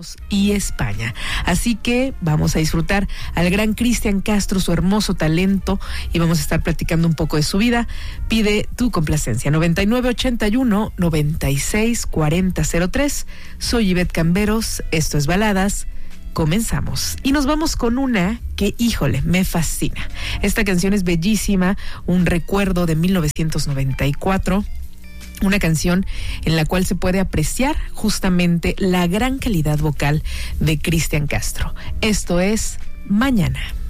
y España. Así que vamos a disfrutar al gran Cristian Castro, su hermoso talento, y vamos a estar platicando un poco de su vida. Pide tu complacencia 9981-964003. Soy Ivette Camberos, esto es Baladas. Comenzamos y nos vamos con una que, híjole, me fascina. Esta canción es bellísima, un recuerdo de 1994. Una canción en la cual se puede apreciar justamente la gran calidad vocal de Cristian Castro. Esto es Mañana.